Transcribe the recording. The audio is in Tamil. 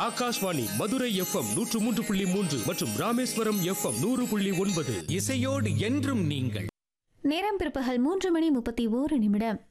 ஆகாஷ்வாணி மதுரை FM 103.3 மற்றும் ராமேஸ்வரம் FM 100.9. இசையோடு என்றும் நீங்கள். நேரம் பிற்பகல் 3:31 நிமிடம்.